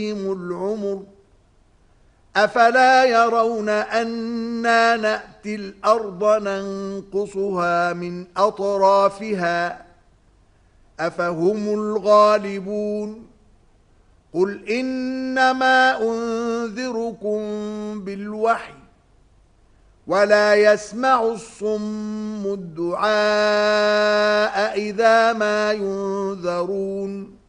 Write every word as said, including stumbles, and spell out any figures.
العمر أفلا يرون أنا نأتي الأرض ننقصها من أطرافها أفهم الغالبون قل إنما أنذركم بالوحي ولا يسمع الصم الدعاء إذا ما ينذرون